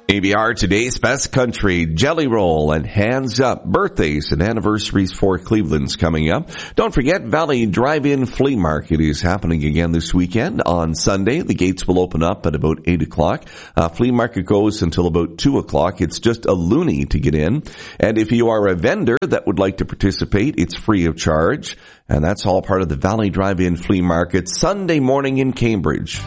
AVR, today's best country, Jelly Roll and Hands Up. Birthdays and anniversaries for Cleveland's coming up. Don't forget, Valley Drive-In Flea Market is happening again this weekend on Sunday. The gates will open up at about 8 o'clock. Flea market goes until about 2 o'clock. It's just a loonie to get in. And if you are a vendor that would like to participate, it's free of charge. And that's all part of the Valley Drive-In Flea Market Sunday morning in Cambridge.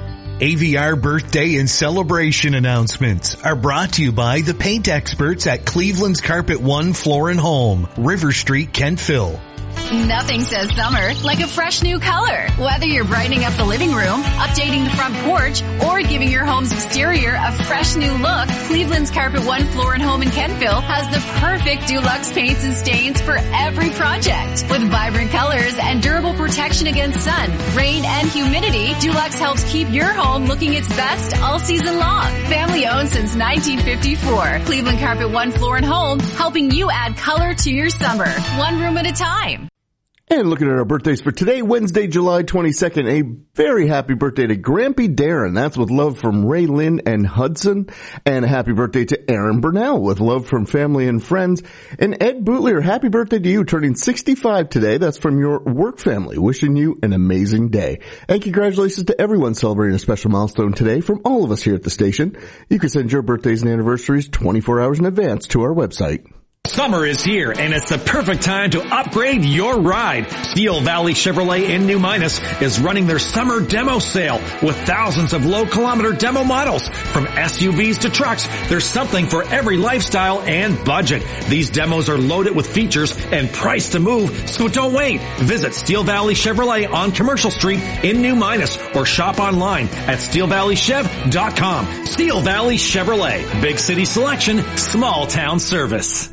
AVR birthday and celebration announcements are brought to you by the paint experts at Cleveland's Carpet One Floor and Home, River Street, Kentville. Nothing says summer like a fresh new color. Whether you're brightening up the living room, updating the front porch, or giving your home's exterior a fresh new look, Cleveland's Carpet One Floor and Home in Kentville has the perfect Dulux paints and stains for every project. With vibrant colors and durable protection against sun, rain, and humidity, Dulux helps keep your home looking its best all season long. Family owned since 1954. Cleveland Carpet One Floor and Home, helping you add color to your summer, one room at a time. And looking at our birthdays for today, Wednesday, July 22nd, a very happy birthday to Grampy Darren. That's with love from Ray Lynn and Hudson. And a happy birthday to Aaron Burnell with love from family and friends. And Ed Bootlier, happy birthday to you, turning 65 today. That's from your work family. Wishing you an amazing day. And congratulations to everyone celebrating a special milestone today from all of us here at the station. You can send your birthdays and anniversaries 24 hours in advance to our website. Summer is here, and it's the perfect time to upgrade your ride. Steel Valley Chevrolet in New Minas is running their summer demo sale with thousands of low-kilometer demo models. From SUVs to trucks, there's something for every lifestyle and budget. These demos are loaded with features and priced to move, so don't wait. Visit Steel Valley Chevrolet on Commercial Street in New Minas or shop online at steelvalleychev.com. Steel Valley Chevrolet. Big city selection, small town service.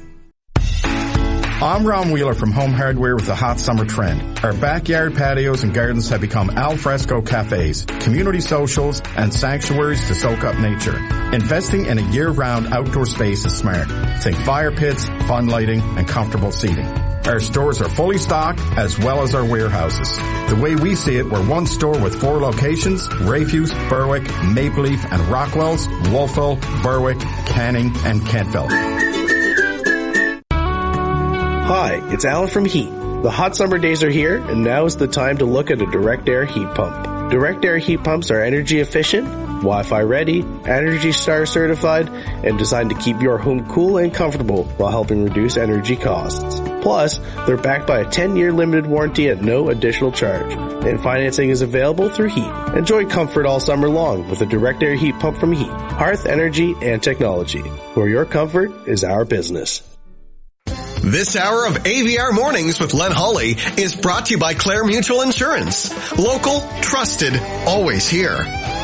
I'm Ron Wheeler from Home Hardware with a hot summer trend. Our backyard patios and gardens have become al fresco cafes, community socials, and sanctuaries to soak up nature. Investing in a year-round outdoor space is smart. Think fire pits, fun lighting, and comfortable seating. Our stores are fully stocked, as well as our warehouses. The way we see it, we're one store with 4 locations: Rayfuse, Berwick, Maple Leaf, and Rockwells, Wolfville, Berwick, Canning, and Kentville. Hi, it's Alan from Heat. The hot summer days are here, and now is the time to look at a direct air heat pump. Direct air heat pumps are energy efficient, Wi-Fi ready, Energy Star certified, and designed to keep your home cool and comfortable while helping reduce energy costs. Plus, they're backed by a 10-year limited warranty at no additional charge, and financing is available through Heat. Enjoy comfort all summer long with a direct air heat pump from Heat. Hearth, energy, and technology, where your comfort is our business. This hour of AVR Mornings with Len Hawley is brought to you by Clare Mutual Insurance. Local, trusted, always here.